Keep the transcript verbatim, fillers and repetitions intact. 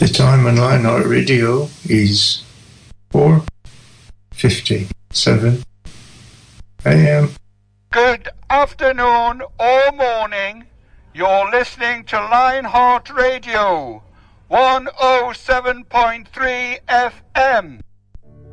The time on Lionheart Radio is four fifty-seven a m. Good afternoon or morning. You're listening to Lionheart Radio, one oh seven point three F M.